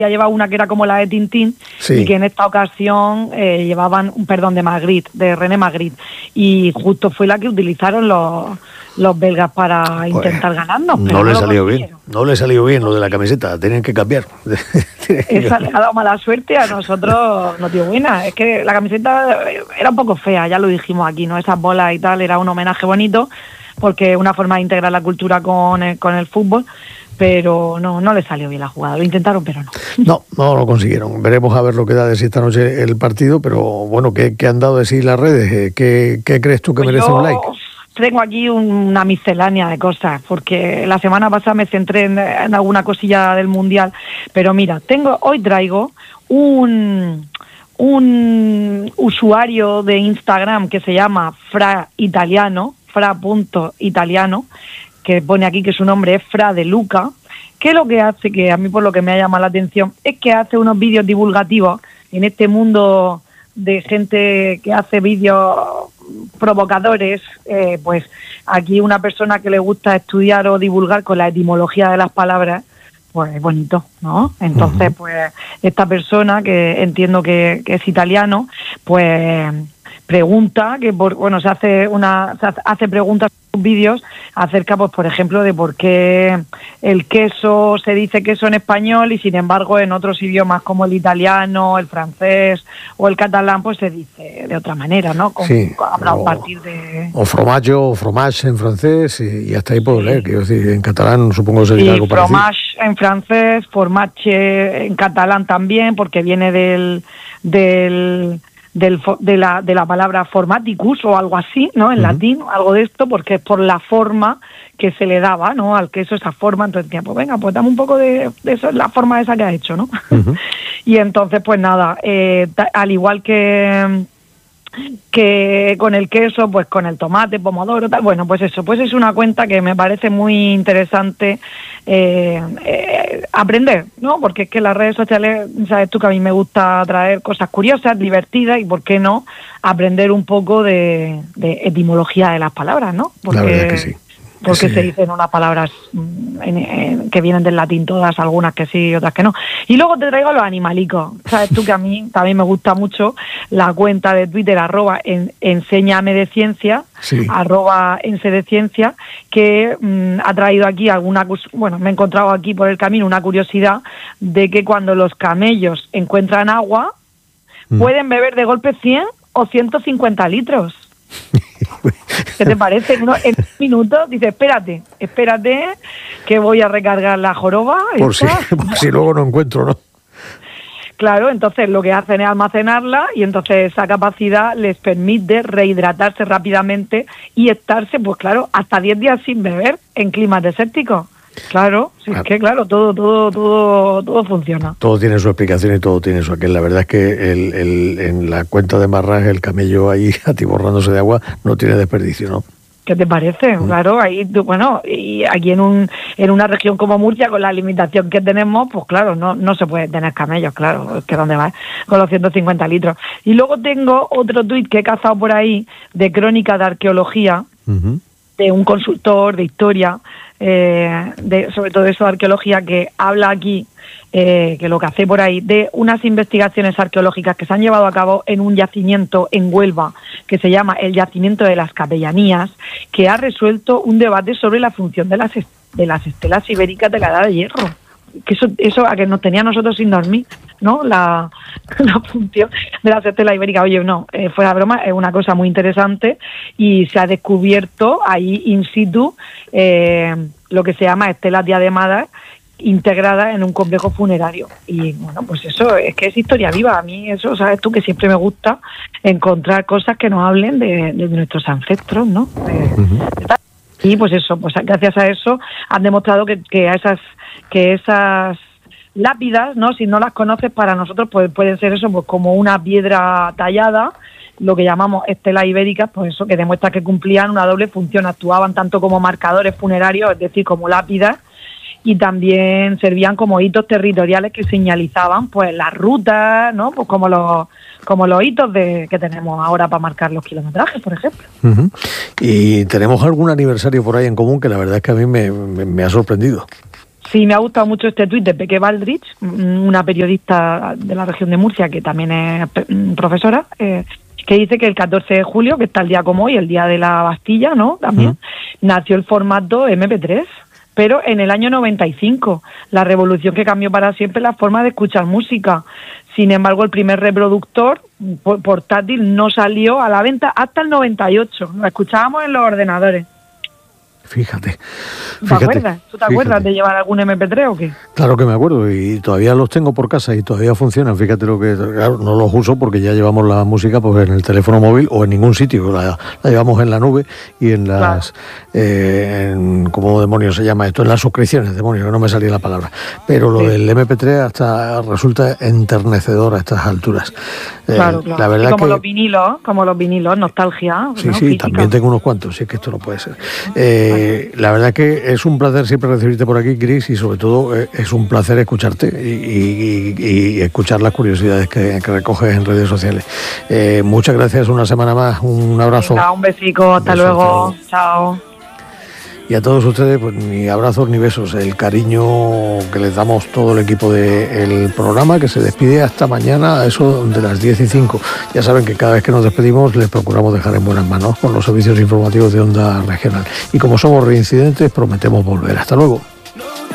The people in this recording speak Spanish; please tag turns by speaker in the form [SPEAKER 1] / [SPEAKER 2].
[SPEAKER 1] llevaba una que era como la de Tintín,
[SPEAKER 2] sí.
[SPEAKER 1] Y que en esta ocasión llevaban, perdón, de Magritte, de René Magritte, y justo fue la que utilizaron los belgas para intentar ganarnos.
[SPEAKER 2] No le salió bien, lo de la camiseta, tenían que cambiar.
[SPEAKER 1] Esa le ha dado mala suerte, a nosotros nos dio buena. Es que la camiseta era un poco fea, ya lo dijimos aquí, ¿no? Esas bolas y tal, era un homenaje bonito, porque es una forma de integrar la cultura con el fútbol, pero no le salió bien la jugada. Lo intentaron, pero no.
[SPEAKER 2] No lo consiguieron. Veremos a ver lo que da de sí esta noche el partido, pero bueno, ¿qué han dado de sí las redes? ¿Qué crees tú que merece un like?
[SPEAKER 1] Tengo aquí una miscelánea de cosas, porque la semana pasada me centré en alguna cosilla del Mundial, pero mira, hoy traigo un usuario de Instagram que se llama fra.italiano, que pone aquí que su nombre es Fra de Luca, que lo que hace, que a mí por lo que me ha llamado la atención, es que hace unos vídeos divulgativos en este mundo de gente que hace vídeos provocadores. Pues aquí una persona que le gusta estudiar o divulgar con la etimología de las palabras, pues es bonito, ¿no? Entonces, pues esta persona, que entiendo que es italiano, pues pregunta, se hace preguntas en sus vídeos acerca, pues por ejemplo, de por qué el queso se dice queso en español y sin embargo en otros idiomas como el italiano, el francés o el catalán, pues se dice de otra manera, ¿no? A partir de...
[SPEAKER 2] O formaggio o fromage en francés, y hasta ahí puedo leer, quiero decir, en catalán supongo que se dirá algo parecido.
[SPEAKER 1] Fromage en francés, formache en catalán también, porque viene de la palabra formaticus o algo así, ¿no? En latín, algo de esto, porque es por la forma que se le daba, ¿no? Al queso, esa forma. Entonces decía, pues venga, pues dame un poco de eso, la forma esa que ha hecho, ¿no? Y entonces, pues nada, al igual que con el queso, pues con el tomate, pomodoro, tal. Bueno, pues eso, pues es una cuenta que me parece muy interesante aprender, ¿no? Porque es que las redes sociales, sabes tú que a mí me gusta traer cosas curiosas, divertidas, y por qué no aprender un poco de etimología de las palabras, ¿no? Porque,
[SPEAKER 2] la verdad que sí.
[SPEAKER 1] Porque se dicen unas palabras que vienen del latín todas, algunas que sí y otras que no. Y luego te traigo los animalicos. Sabes tú que a mí también me gusta mucho la cuenta de Twitter, @enséñame de ciencia, @ense de ciencia, que ha traído aquí me he encontrado aquí por el camino una curiosidad de que cuando los camellos encuentran agua, pueden beber de golpe 100 o 150 litros. ¿Qué te parece? En un minuto dice, espérate, que voy a recargar la joroba.
[SPEAKER 2] Por si luego no encuentro, ¿no?
[SPEAKER 1] Claro, entonces lo que hacen es almacenarla, y entonces esa capacidad les permite rehidratarse rápidamente y estarse, pues claro, hasta 10 días sin beber en climas desérticos. Claro, sí, es que claro, todo funciona.
[SPEAKER 2] Todo tiene su explicación y todo tiene su aquel. La verdad es que en la cuenta de Marrás, el camello ahí atiborrándose de agua no tiene desperdicio, ¿no?
[SPEAKER 1] ¿Qué te parece? Claro, ahí, y aquí en una región como Murcia, con la limitación que tenemos, pues claro, no se puede tener camellos, claro, es que ¿dónde vas? Con los 150 litros. Y luego tengo otro tuit que he cazado por ahí, de crónica de arqueología, de un consultor de historia, sobre todo eso de arqueología, que habla aquí, que lo que hace por ahí, de unas investigaciones arqueológicas que se han llevado a cabo en un yacimiento en Huelva, que se llama el Yacimiento de las Capellanías, que ha resuelto un debate sobre la función de las estelas ibéricas de la Edad de Hierro. Que eso a que nos tenía nosotros sin dormir, ¿no? La función de las estelas ibéricas. Oye, no, fuera broma, es una cosa muy interesante, y se ha descubierto ahí in situ lo que se llama estelas diademadas integradas en un complejo funerario. Y bueno, pues eso es que es historia viva. A mí eso, sabes tú, que siempre me gusta encontrar cosas que nos hablen de nuestros ancestros, ¿no? Y pues eso, pues gracias a eso han demostrado que esas lápidas, ¿no? Si no las conoces, para nosotros pues pueden ser eso, pues como una piedra tallada, lo que llamamos estelas ibéricas, pues eso, que demuestra que cumplían una doble función, actuaban tanto como marcadores funerarios, es decir, como lápidas, y también servían como hitos territoriales que señalizaban pues las rutas, ¿no? Pues como los hitos que tenemos ahora para marcar los kilometrajes, por ejemplo.
[SPEAKER 2] Y tenemos algún aniversario por ahí en común que la verdad es que a mí me ha sorprendido.
[SPEAKER 1] Sí, me ha gustado mucho este tuit de Peque Baldrich, una periodista de la región de Murcia que también es profesora, que dice que el 14 de julio, que está el día como hoy, el día de la Bastilla, ¿no? También nació el formato MP3, pero en el año 95, la revolución que cambió para siempre la forma de escuchar música. Sin embargo, el primer reproductor portátil no salió a la venta hasta el 98. Lo escuchábamos en los ordenadores.
[SPEAKER 2] Fíjate.
[SPEAKER 1] ¿Te acuerdas? ¿Tú te acuerdas de llevar algún MP3 o qué?
[SPEAKER 2] Claro que me acuerdo y todavía los tengo por casa y todavía funcionan. Fíjate lo que... Claro, no los uso porque ya llevamos la música pues en el teléfono móvil o en ningún sitio. La llevamos en la nube y en las... ¿cómo demonios se llama esto? En las suscripciones, demonios, no me salía la palabra. Pero lo del MP3 hasta resulta enternecedor a estas alturas.
[SPEAKER 1] Claro.
[SPEAKER 2] La verdad
[SPEAKER 1] y como los vinilos, nostalgia.
[SPEAKER 2] Sí,
[SPEAKER 1] ¿no?
[SPEAKER 2] sí,
[SPEAKER 1] Física.
[SPEAKER 2] también tengo unos cuantos, sí, es que esto no puede ser. La verdad que es un placer siempre recibirte por aquí, Cris, y sobre todo es un placer escucharte y escuchar las curiosidades que recoges en redes sociales. Muchas gracias una semana más, un abrazo.
[SPEAKER 1] Venga, un besico, hasta luego. Chao.
[SPEAKER 2] Y a todos ustedes, pues ni abrazos ni besos, el cariño que les damos todo el equipo del programa, que se despide hasta mañana a eso de las 10:05. Ya saben que cada vez que nos despedimos les procuramos dejar en buenas manos con los servicios informativos de Onda Regional. Y como somos reincidentes, prometemos volver. Hasta luego.